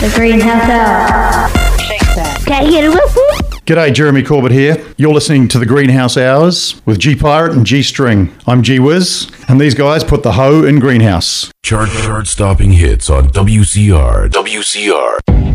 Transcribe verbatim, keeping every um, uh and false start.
The Greenhouse Hour. Can I get a whoop whoop? G'day, Jeremy Corbett here. You're listening to the Greenhouse Hours with G Pirate and G String. I'm G Wiz, and these guys put the hoe in greenhouse. Chart chart stopping hits on W C R. W C R.